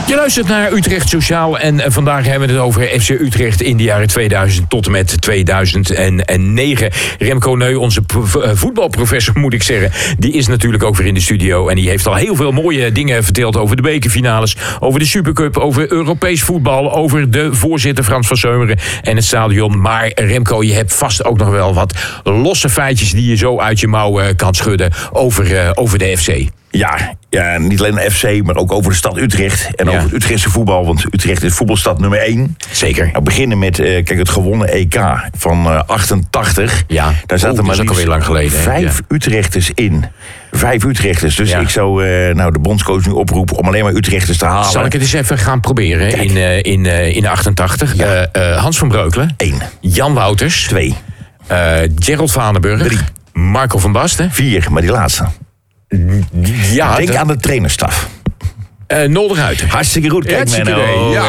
Je luistert naar Utrecht Sociaal en vandaag hebben we het over FC Utrecht in de jaren 2000 tot en met 2009. Remco Neu, onze voetbalprofessor moet ik zeggen, die is natuurlijk ook weer in de studio. En die heeft al heel veel mooie dingen verteld over de bekerfinales, over de Supercup, over Europees voetbal, over de voorzitter Frans van Seumeren en het stadion. Maar Remco, je hebt vast ook nog wel wat losse feitjes die je zo uit je mouw kan schudden over de FC. Ja, niet alleen de FC, maar ook over de stad Utrecht. En over het Utrechtse voetbal, want Utrecht is voetbalstad nummer 1. Zeker. We beginnen met het gewonnen EK van 88. Ja, daar zaten maar alweer lang geleden. 5 Utrechters in. 5 Utrechters. Dus ik zou de bondscoach nu oproepen om alleen maar Utrechters te halen. Zal ik het eens even gaan proberen in 88? Ja. Hans van Breukelen. 1. Jan Wouters. 2. Gerald Vanenburg. 3. Marco van Basten. 4, maar die laatste. Ja, denk aan de trainerstaf. Nol de Ruiter. Hartstikke goed. Kijk, dankjewel.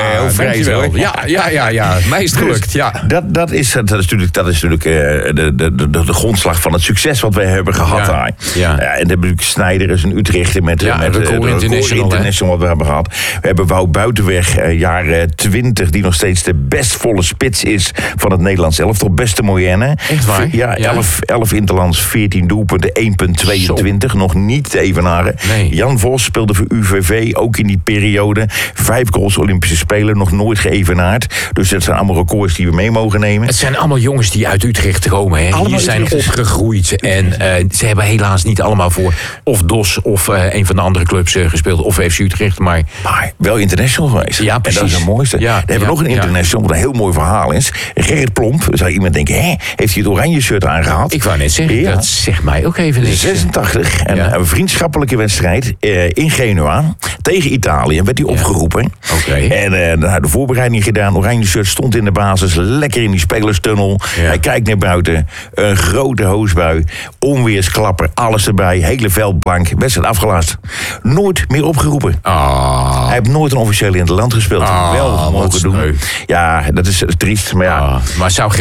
Ja. Mij is het gelukt. Ja. Dat is natuurlijk de grondslag van het succes wat wij hebben gehad daar. Ja. En dan heb ik Snijder is een Utrechter met de Record International wat we hebben gehad. We hebben Wout Buitenweg, jaren 20, die nog steeds de bestvolle spits is van het Nederlands elftal. Beste moyenne. Echt waar? Ja, 11 interlands, 14 doelpunten, 1,22. Nog niet te evenaren. Nee. Jan Vos speelde voor UVV, ook in die periode. 5 goals Olympische Spelen, nog nooit geëvenaard. Dus dat zijn allemaal records die we mee mogen nemen. Het zijn allemaal jongens die uit Utrecht komen. Hè. Hier zijn opgegroeid. En ze hebben helaas niet allemaal voor of DOS of een van de andere clubs gespeeld. Of FC Utrecht. Maar wel international geweest. Ja, precies. En dat is het mooiste. Ja, Dan hebben we nog een international, wat een heel mooi verhaal is. Gerrit Plomp. Zou iemand denken, heeft hij het oranje shirt aangehad? Ik wou net zeggen, dat zegt mij ook even niks. 86. En een vriendschappelijke wedstrijd in Genua. Tegen Italië werd hij opgeroepen. En de voorbereiding gedaan. Oranje shirt stond in de basis. Lekker in die spelerstunnel. Ja. Hij kijkt naar buiten. Een grote hoosbui. Onweersklapper. Alles erbij. Hele veld blank. Wedstrijd afgelast. Nooit meer opgeroepen. Hij heeft nooit een officieel in het land gespeeld. Wel mogen doen. Ja, dat is triest. Maar ja. Maar zou